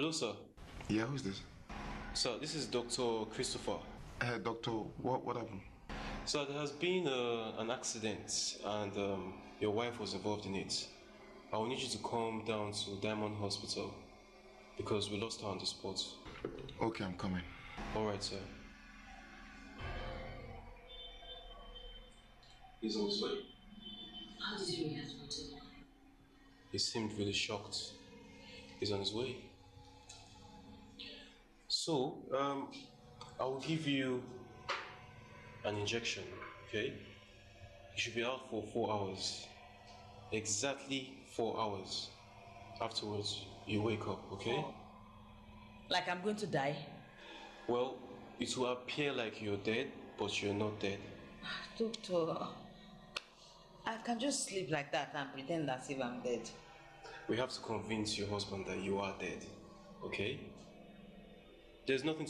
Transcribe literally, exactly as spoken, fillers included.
Hello, sir. Yeah, who's this? Sir, this is Doctor Christopher. Uh, doctor, what, what happened? Sir, there has been uh, an accident and um, your wife was involved in it. I will need you to come down to Diamond Hospital because we lost her on the spot. Okay, I'm coming. Alright, sir. He's on his way. How did you react to it? He seemed really shocked. He's on his way. So, um, I will give you an injection, okay? You should be out for four hours. Exactly four hours. Afterwards, you wake up, okay? Oh. Like I'm going to die? Well, it will appear like you're dead, but you're not dead. Doctor, I can just sleep like that and pretend as if I'm dead. We have to convince your husband that you are dead, okay? There's nothing